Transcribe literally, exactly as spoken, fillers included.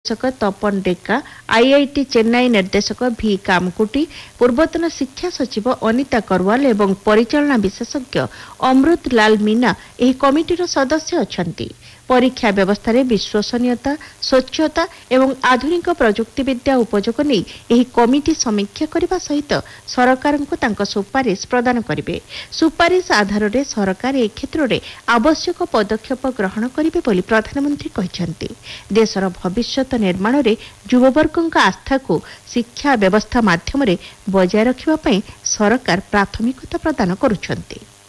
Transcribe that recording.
निर्देशक तपन डेका, आईआईटी चेन्नई निर्देशक भी कामकुटी, पूर्वतन शिक्षा सचिव अनिता करवाल एवं परिचालना विशेषज्ञ अमृत लाल मीना एही कमिटीर सदस्य अछंती। परीक्षा व्यवस्था रे विश्वसनीयता, स्वच्छता एवं आधुनिक प्रजुक्तिविद्या उपयोग नहीं एही कमिटी समीक्षा करने सहित सरकार को तांको सुपारिश प्रदान करिवे। सुपारिश आधार रे सरकार ए क्षेत्र रे आवश्यक पदक्षेप ग्रहण करिवे बोली प्रधानमंत्री कहिसंती। देशर भविष्यत निर्माण रे युववर्गक आस्था को शिक्षा व्यवस्था माध्यम रे बजाय रखिबा पई सरकार प्राथमिकता प्रदान करुछंती।